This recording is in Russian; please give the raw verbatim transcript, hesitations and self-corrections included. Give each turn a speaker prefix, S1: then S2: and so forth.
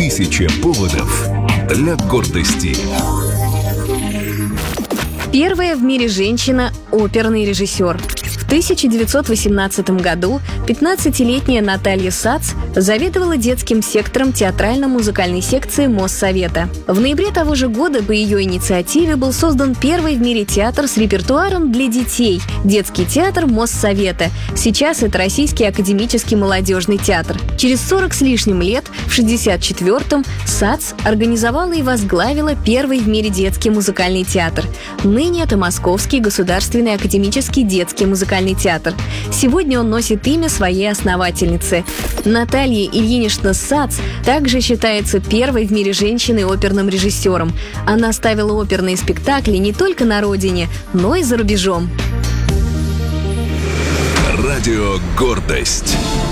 S1: Тысяча поводов для гордости.
S2: Первая в мире женщина – оперный режиссер. В тысяча девятьсот восемнадцатом году пятнадцатилетняя Наталья Сац заведовала детским сектором театрально-музыкальной секции Моссовета. В ноябре того же года по ее инициативе был создан первый в мире театр с репертуаром для детей – детский театр Моссовета. Сейчас это Российский академический молодежный театр. Через сорок с лишним лет, в шестьдесят четвёртом, Сац организовала и возглавила первый в мире детский музыкальный театр. Ныне это Московский государственный академический детский музыкальный театр. Сегодня он носит имя своей основательницы. Наталья Ильинична Сац также считается первой в мире женщиной оперным режиссером. Она ставила оперные спектакли не только на родине, но и за рубежом.
S1: Радио «Гордость».